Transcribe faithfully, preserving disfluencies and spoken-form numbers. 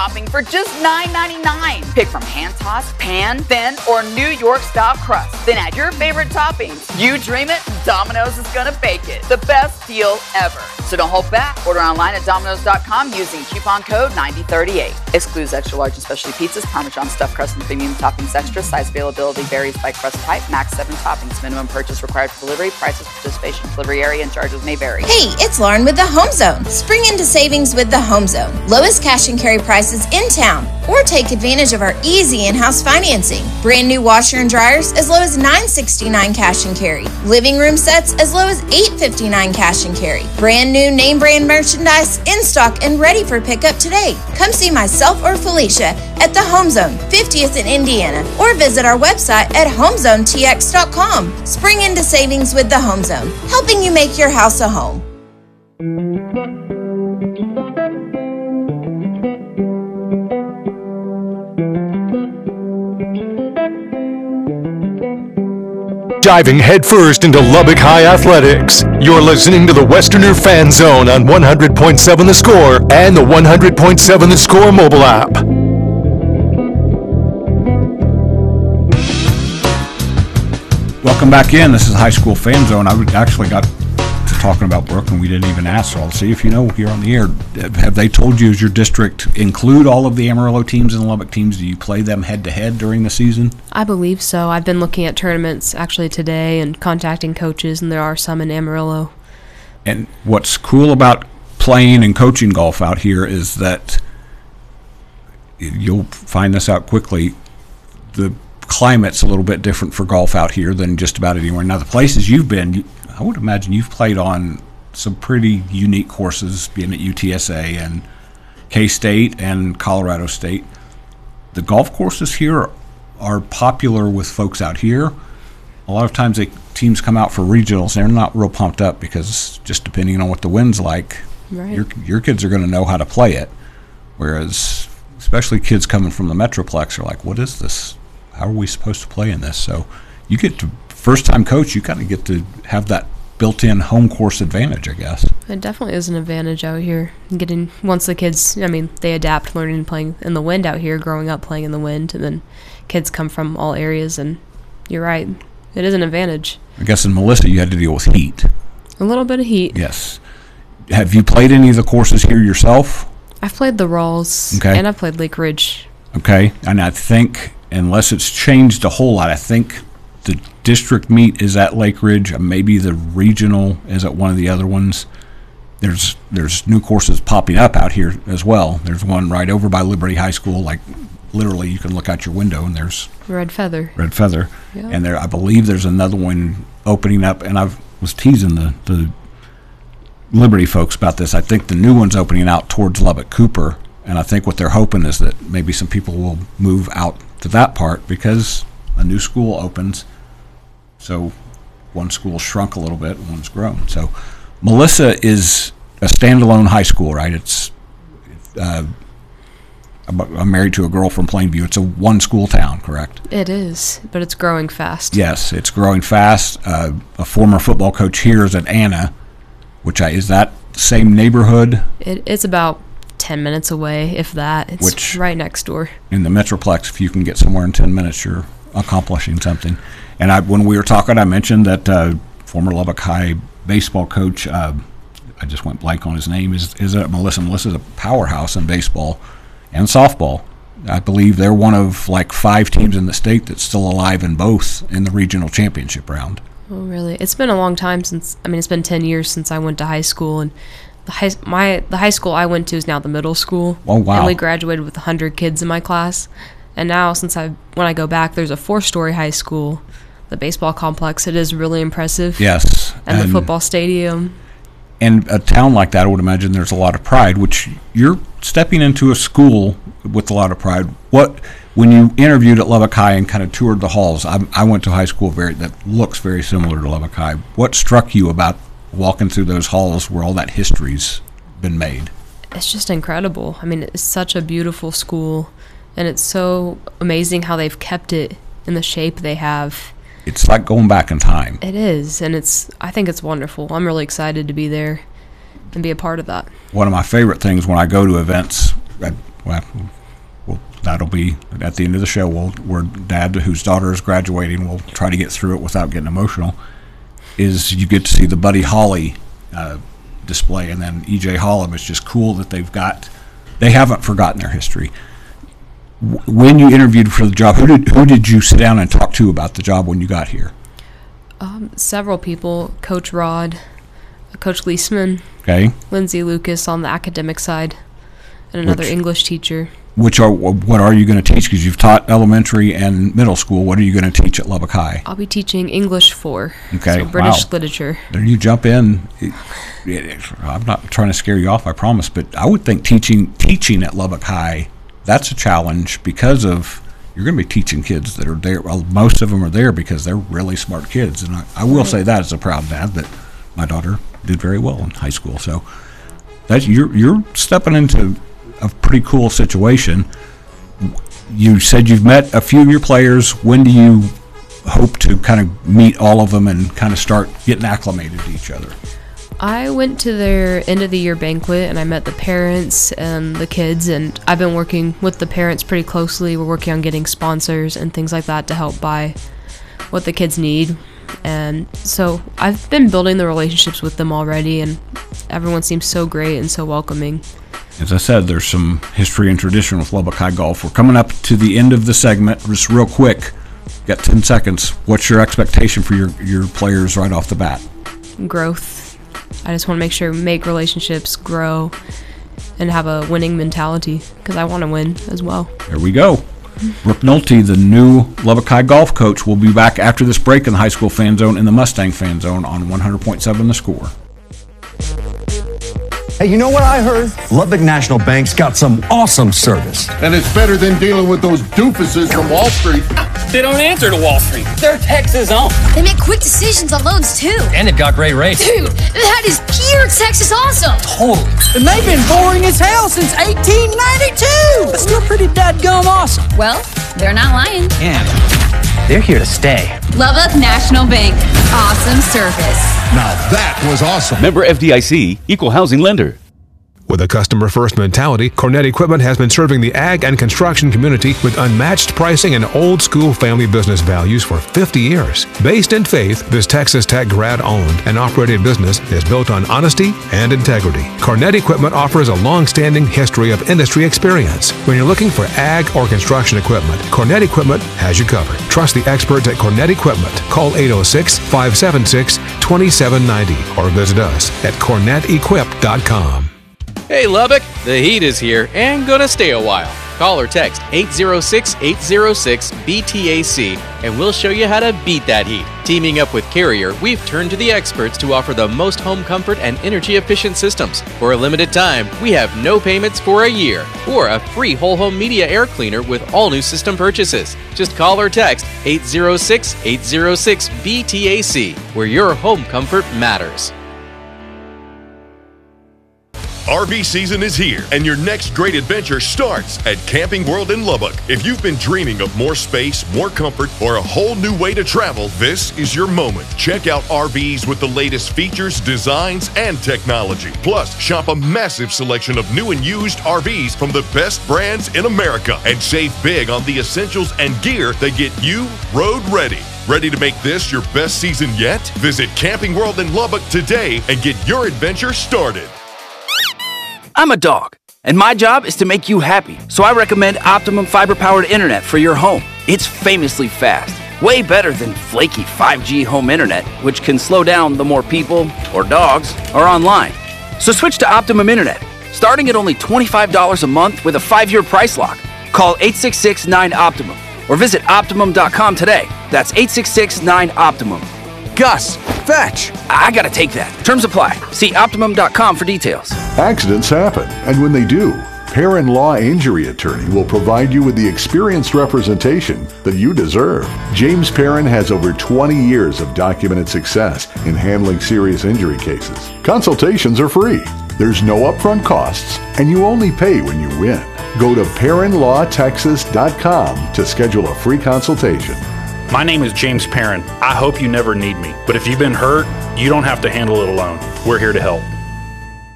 topping for just nine ninety-nine. Pick from hand-tossed, pan, thin, or New York-style crust. Then add your favorite toppings. You dream it, Domino's is gonna bake it. The best deal ever. So don't hold back. Order online at Domino's dot com using coupon code ninety thirty-eight. Excludes extra large and specialty pizzas, Parmesan stuffed crust, and premium toppings extra. Size availability varies by crust type. Max seven toppings. Minimum purchase required for delivery. Prices, participation, delivery area, and charges may vary. Hey, it's Lauren with the Home Zone. Spring into savings with the Home Zone. Lowest cash and carry prices in town. Or take advantage of our easy in-house financing. Brand new washer and dryers as low as nine sixty-nine cash and carry. Living room sets as low as eight fifty-nine cash and carry. Brand new name brand merchandise in stock and ready for pickup today. Come see myself or Felicia at the Home Zone, fiftieth in Indiana, or visit our website at home zone t x dot com. Spring into savings with the Home Zone, helping you make your house a home. Diving headfirst into Lubbock High athletics. You're listening to the Westerner Fan Zone on one hundred point seven The Score and the one hundred point seven The Score mobile app. Welcome back in. This is High School Fan Zone. I actually got to talking about Brooklyn. We didn't even ask, so I'll see if you know here on the air. Have they told you, does your district include all of the Amarillo teams and the Lubbock teams? Do you play them head-to-head during the season? I believe so. I've been looking at tournaments actually today and contacting coaches, and there are some in Amarillo. And what's cool about playing and coaching golf out here is that you'll find this out quickly. The climate's a little bit different for golf out here than just about anywhere. Now, the places you've been, you, I would imagine you've played on some pretty unique courses, being at U T S A and K-State and Colorado State. The golf courses here are popular with folks out here. A lot of times they, teams come out for regionals, and they're not real pumped up because just depending on what the wind's like, right. your, your kids are going to know how to play it. Whereas, especially kids coming from the Metroplex are like, what is this? How are we supposed to play in this? So you get to, first-time coach, you kind of get to have that built-in home course advantage, I guess. It definitely is an advantage out here. Getting once the kids, I mean, they adapt learning playing in the wind out here, growing up playing in the wind, and then kids come from all areas, and you're right. It is an advantage. I guess in Melissa you had to deal with heat. A little bit of heat. Yes. Have you played any of the courses here yourself? I've played the Rawls, okay. and I've played Lake Ridge. Okay, and I think, unless it's changed a whole lot, I think the district meet is at Lake Ridge, maybe the regional is at one of the other ones. There's there's new courses popping up out here as well. There's one right over by Liberty High School, like literally you can look out your window and there's Red Feather. Red Feather. Yeah. And there, I believe there's another one opening up, and I was teasing the, the Liberty folks about this. I think the new one's opening out towards Lubbock Cooper, and I think what they're hoping is that maybe some people will move out to that part because a new school opens. So one school shrunk a little bit and one's grown. So Melissa is a standalone high school, right? It's uh, I'm married to a girl from Plainview. It's a one-school town, correct? It is, but it's growing fast. Yes, it's growing fast. Uh, a former football coach here is at Anna, which I, is that the same neighborhood? It, it's about ten minutes away, if that. It's which, right next door. In the Metroplex, if you can get somewhere in ten minutes, you're accomplishing something. And I, when we were talking, I mentioned that uh, former Lubbock High baseball coach, uh, I just went blank on his name, is is it Melissa? Melissa's a powerhouse in baseball and softball. I believe they're one of like five teams in the state that's still alive in both in the regional championship round. Oh, really? It's been a long time since, I mean, it's been ten years since I went to high school, and the high, my, the high school I went to is now the middle school. Oh, wow. And we graduated with one hundred kids in my class. And now, since I, when I go back, there's a four-story high school. The baseball complex, it is really impressive. Yes. And, and the football stadium. And a town like that, I would imagine there's a lot of pride, which you're stepping into a school with a lot of pride. What, when you interviewed at Lubbock High and kind of toured the halls, I, I went to high school very that looks very similar to Lubbock High. What struck you about walking through those halls where all that history's been made? It's just incredible. I mean, it's such a beautiful school, and it's so amazing how they've kept it in the shape they have. It's like going back in time. It is, and it's. I think it's wonderful. I'm really excited to be there and be a part of that. One of my favorite things when I go to events, I well, well, that'll be at the end of the show. We'll, where Dad, whose daughter is graduating, will try to get through it without getting emotional. Is you get to see the Buddy Holly uh, display, and then E J Hollum. It's just cool that they've got, they haven't forgotten their history. W- when you interviewed for the job, who did who did you sit down and talk to about the job when you got here? Um, several people, Coach Rod, Coach Leisman, Okay, Lindsay Lucas on the academic side, and another Which- English teacher. which are what are you going to teach? Because you've taught elementary and middle school. What are you going to teach at Lubbock High? I'll be teaching English four, Okay, so British wow. literature. There you jump in. It- it- I'm not trying to scare you off, I promise, but I would think teaching teaching at Lubbock High, that's a challenge because of you're going to be teaching kids that are there. Well, most of them are there because they're really smart kids, and I, I will Right. say that as a proud dad that my daughter did very well in high school. So that you're you're stepping into a pretty cool situation. You said you've met a few of your players. When do you hope to kind of meet all of them and kind of start getting acclimated to each other? I went to their end of the year banquet and I met the parents and the kids, and I've been working with the parents pretty closely. We're working on getting sponsors and things like that to help buy what the kids need. And so I've been building the relationships with them already, and everyone seems so great and so welcoming. As I said, there's some history and tradition with Lubbock High Golf. We're coming up to the end of the segment. Just real quick, got ten seconds. What's your expectation for your, your players right off the bat? Growth. I just want to make sure make relationships grow and have a winning mentality because I want to win as well. There we go. Brooke Nolte, the new Lubbock High golf coach, will be back after this break in the high school fan zone in the Mustang fan zone on one hundred point seven The Score. Hey, you know what I heard? Lubbock National Bank's got some awesome service. And it's better than dealing with those doofuses from Wall Street. They don't answer to Wall Street. They're Texas owned. They make quick decisions on loans, too. And they've got great rates. Dude, that is pure Texas awesome. Totally. And they've been boring as hell since eighteen ninety-two. But still pretty dadgum awesome. Well, they're not lying. And they're here to stay. Lubbock National Bank. Awesome service. Now that was awesome. Member F D I C, Equal Housing Lender. With a customer-first mentality, Cornet Equipment has been serving the ag and construction community with unmatched pricing and old-school family business values for fifty years. Based in faith, this Texas Tech grad-owned and operated business is built on honesty and integrity. Cornet Equipment offers a long-standing history of industry experience. When you're looking for ag or construction equipment, Cornet Equipment has you covered. Trust the experts at Cornet Equipment. Call eight oh six, five seven six, two seven nine oh or visit us at cornet equip dot com. Hey Lubbock, the heat is here and gonna stay a while. Call or text eight oh six, eight oh six, B T A C and we'll show you how to beat that heat. Teaming up with Carrier, we've turned to the experts to offer the most home comfort and energy efficient systems. For a limited time, we have no payments for a year or a free whole home media air cleaner with all new system purchases. Just call or text eight oh six, eight oh six, B T A C where your home comfort matters. R V season is here, and your next great adventure starts at Camping World in Lubbock. If you've been dreaming of more space, more comfort, or a whole new way to travel, this is your moment. Check out R Vs with the latest features, designs, and technology. Plus, shop a massive selection of new and used R Vs from the best brands in America, and save big on the essentials and gear that get you road ready. Ready to make this your best season yet? Visit Camping World in Lubbock today and get your adventure started. I'm a dog, and my job is to make you happy. So I recommend Optimum fiber-powered internet for your home. It's famously fast, way better than flaky five G home internet, which can slow down the more people or dogs are online. So switch to Optimum Internet, starting at only twenty-five dollars a month with a five-year price lock. Call eight six six, nine, Optimum or visit optimum dot com today. That's eight six six, nine, Optimum. Gus, fetch! I gotta take that. Terms apply. See optimum dot com for details. Accidents happen, and when they do, Perrin Law Injury Attorney will provide you with the experienced representation that you deserve. James Perrin has over twenty years of documented success in handling serious injury cases. Consultations are free. There's no upfront costs, and you only pay when you win. Go to perrin law texas dot com to schedule a free consultation. My name is James Perrin. I hope you never need me, but if you've been hurt, you don't have to handle it alone. We're here to help.